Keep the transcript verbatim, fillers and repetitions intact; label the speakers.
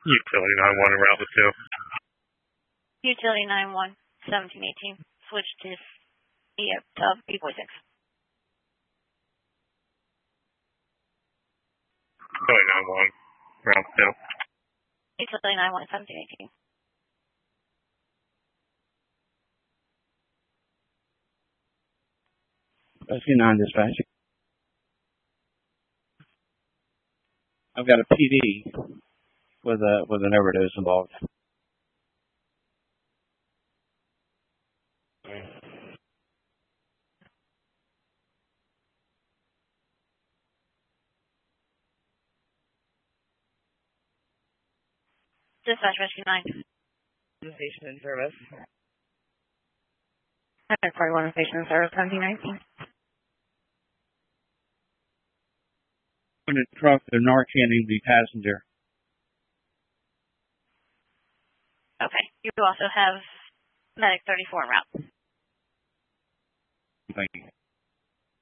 Speaker 1: Utility nine one en route with two.
Speaker 2: Utility nine one, seventeen eighteen. Switch to E F Tub B forty-six.
Speaker 1: Utility nine one, route with two.
Speaker 2: Utility nine one, seventeen eighteen.
Speaker 3: Rescue nine dispatch. I've got a P D with a with an overdose involved.
Speaker 2: Dispatch Rescue nine.
Speaker 4: Patient in service.
Speaker 2: forty-one patient in service, seventeen nineteen.
Speaker 3: In the truck, they're Narcaning the passenger.
Speaker 2: Okay. You also have Medic thirty-four en route.